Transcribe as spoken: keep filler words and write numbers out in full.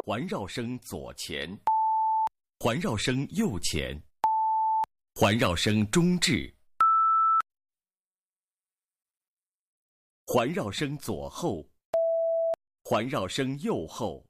环绕声左前，环绕声右前，环绕声中置，环绕声左后，环绕声右后。